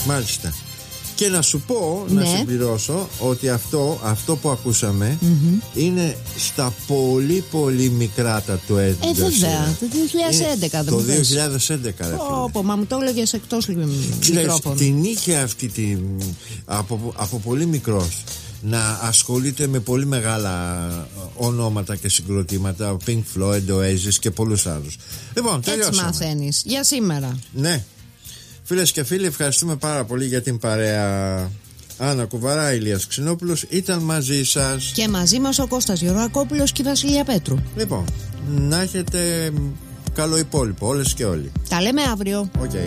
Μάλιστα. Και να σου πω, να συμπληρώσω ότι αυτό που ακούσαμε είναι στα πολύ πολύ μικρά τα του έντος. Βέβαια, το 2011 το 2011 μα μου το έλεγες εκτός μικρόφωνο. Την είχε αυτή από πολύ μικρός να ασχολείται με πολύ μεγάλα ονόματα και συγκροτήματα, Pink Floyd, Oasis και πολλούς άλλους. Λοιπόν, τελειώσαμε. Έτσι μαθαίνεις για σήμερα. Ναι. Φίλες και φίλοι, ευχαριστούμε πάρα πολύ για την παρέα. Άννα Κουβαρά, Ηλίας Ξινόπουλος ήταν μαζί σας. Και μαζί μας ο Κώστας Γεωργακόπουλος και η Βασιλεία Πέτρου. Λοιπόν, να έχετε καλό υπόλοιπο όλες και όλοι. Τα λέμε αύριο. Okay.